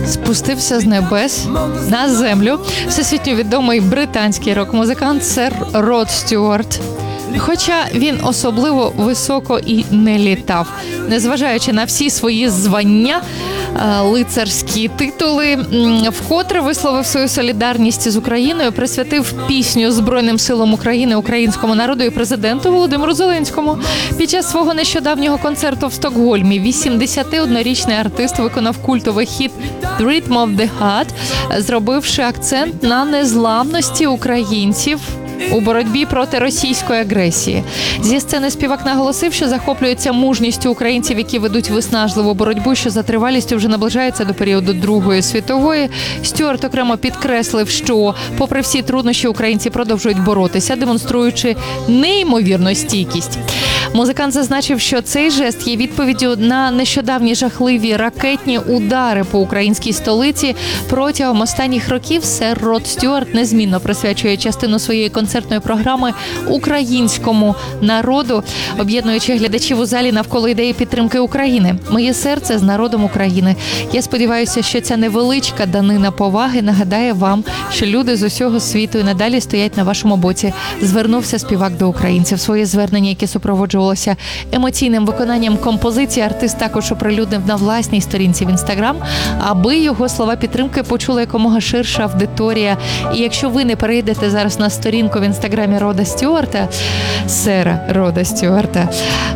спустився з небес на землю всесвітньо відомий британський рок-музикант сер Род Стюарт. Хоча він особливо високо і не літав, незважаючи на всі свої звання, лицарські титули, вкотре висловив свою солідарність з Україною, присвятив пісню Збройним силам України, українському народу і президенту Володимиру Зеленському. Під час свого нещодавнього концерту в Стокгольмі 81-річний артист виконав культовий хіт «The Rhythm of the Heart», зробивши акцент на незламності українців у боротьбі проти російської агресії. Зі сцени співак наголосив, що захоплюється мужністю українців, які ведуть виснажливу боротьбу, що за тривалістю вже наближається до періоду Другої світової. Стюарт окремо підкреслив, що попри всі труднощі українці продовжують боротися, демонструючи неймовірну стійкість. Музикант зазначив, що цей жест є відповіддю на нещодавні жахливі ракетні удари по українській столиці. Протягом останніх років сер Род Стюарт незмінно присвячує частину своєї концертної програми українському народу, об'єднуючи глядачів у залі навколо ідеї підтримки України. «Моє серце з народом України. Я сподіваюся, що ця невеличка данина поваги нагадає вам, що люди з усього світу і надалі стоять на вашому боці», звернувся співак до українців. Своє звернення, яке супроводжувалося емоційним виконанням композиції, артист також оприлюднив на власній сторінці в Інстаграм, аби його слова підтримки почула якомога ширша аудиторія. І якщо ви не перейдете зараз на сторінку в Інстаграмі Рода Стюарта, сера Рода Стюарта,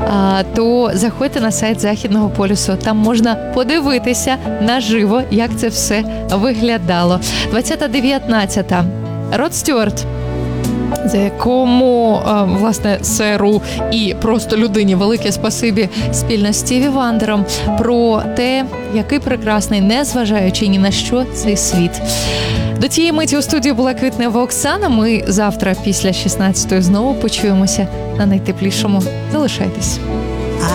то заходьте на сайт Західного полюсу. Там можна подивитися наживо, як це все виглядало. 20-19. Род Стюарт, за якому, власне, серу і просто людині велике спасибі спільно з Стіві Вандером, про те, який прекрасний, незважаючи ні на що, цей світ. До цієї миті у студії була Квітнева Оксана. Ми завтра після 16-ї знову почуємося на найтеплішому. Залишайтесь.